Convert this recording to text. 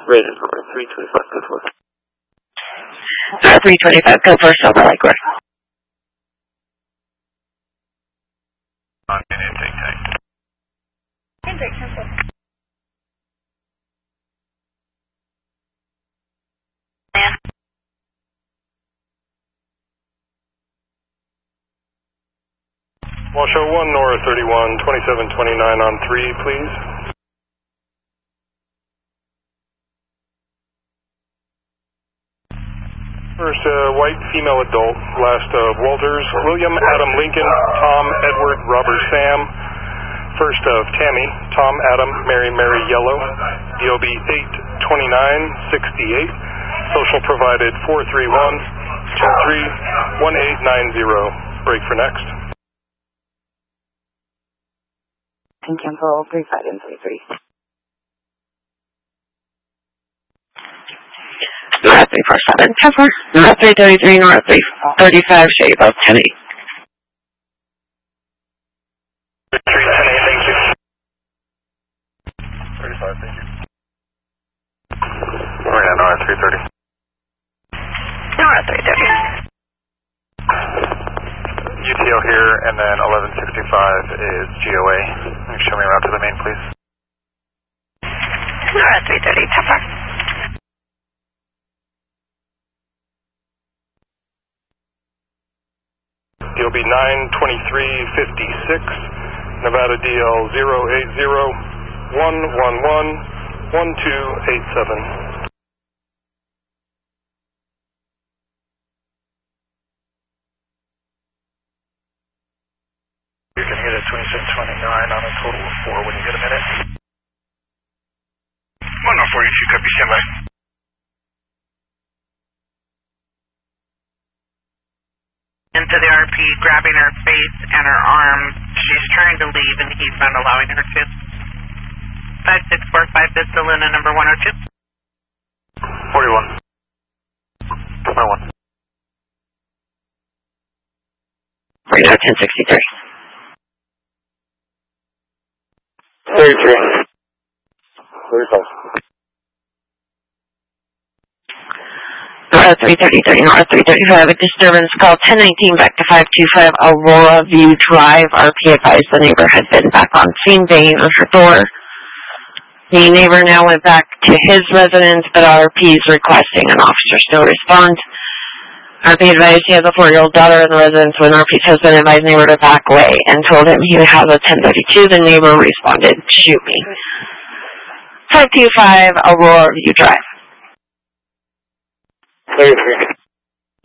Rated for 325, go for it. 325, go for Silver Lake Road. Intake tank. Intake, cancel. Washoe 1, Nora 31, 2729 on 3, please. First, white female adult, last of Walters, William Adam Lincoln, Tom Edward Robert Sam. First of Tammy, Tom Adam Mary Mary Yellow, DOB 82968, social provided 431-23-1890. Break for next. And cancel 35 and 33. Nora 347, cover. Nora 333, Nora 335, show you both 10-8. 310, thank you. 35, thank you. Oh yeah, Nora 330. Nora 330. UTL here, and then 1165 is GOA. Show me around to the main, please. Nora 330, cover. DOB 92356, Nevada DL 080-111-1287. You're going to get a 2729 on a total of 4 when you get a minute. 104, you should be standby. Into the RP, grabbing her face and her arm. She's trying to leave and he's not allowing her to. 5645, this is Luna number 102. 41. 21. Radar 1063. 33. 35. Nora 330, Nora 335, a disturbance call 1019 back to 525 Aurora View Drive. RP advised the neighbor had been back on scene banging on her door. The neighbor now went back to his residence, but RP is requesting an officer still respond. RP advised he has a 4-year-old daughter in the residence when RP's husband advised the neighbor to back away and told him he would have a 1032. The neighbor responded, shoot me. 525 Aurora View Drive. 33.